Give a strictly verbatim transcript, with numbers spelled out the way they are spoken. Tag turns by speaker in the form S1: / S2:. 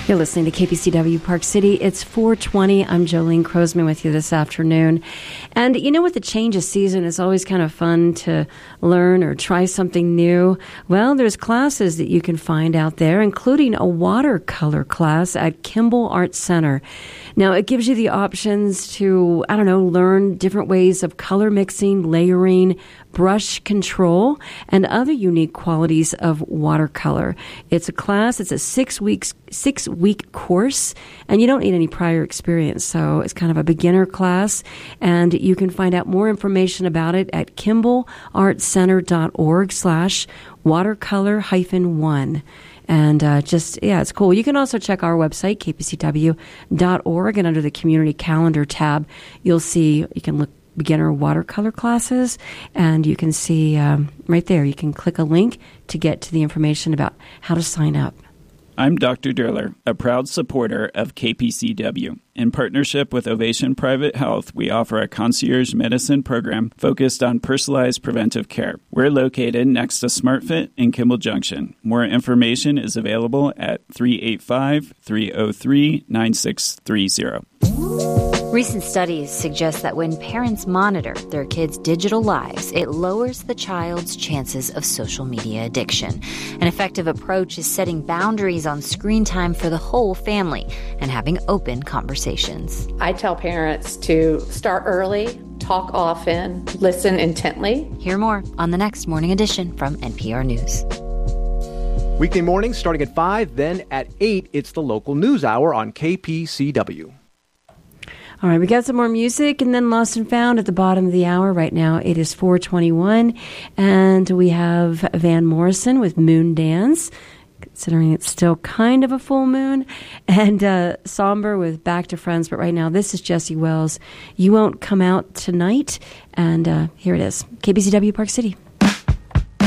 S1: You're listening to K P C W Park City. It's four twenty. I'm Jolene Crosman with you this afternoon. And you know, with the change of season, it's always kind of fun to learn or try something new. Well, there's classes that you can find out there, including a watercolor class at Kimball Art Center. Now, it gives you the options to, I don't know, learn different ways of color mixing, layering, brush control, and other unique qualities of watercolor. It's a class, it's a six weeks, six week course, and you don't need any prior experience. So it's kind of a beginner class, and you can find out more information about it at kimball-art-center.org slash watercolor hyphen one. And uh, just, yeah, it's cool. You can also check our website, k p c w dot org, and under the Community Calendar tab, you'll see, you can look beginner watercolor classes, and you can see um, right there, you can click a link to get to the information about how to sign up.
S2: I'm Doctor Durler, a proud supporter of K P C W. In partnership with Ovation Private Health, we offer a concierge medicine program focused on personalized preventive care. We're located next to SmartFit in Kimball Junction. More information is available at three eight five, three oh three, nine six three zero.
S3: Recent studies suggest that when parents monitor their kids' digital lives, it lowers the child's chances of social media addiction. An effective approach is setting boundaries on screen time for the whole family and having open conversations.
S4: I tell parents to start early, talk often, listen intently.
S3: Hear more on the next Morning Edition from N P R News.
S5: Weekday mornings starting at five, then at eight, it's the local news hour on K P C W.
S1: All right, we got some more music and then Lost and Found at the bottom of the hour. Right now it is four twenty-one, and we have Van Morrison with Moon Dance, considering it's still kind of a full moon, and uh, Somber with Back to Friends. But right now this is Jesse Wells, You Won't Come Out Tonight, and uh, here it is, K B C W Park City.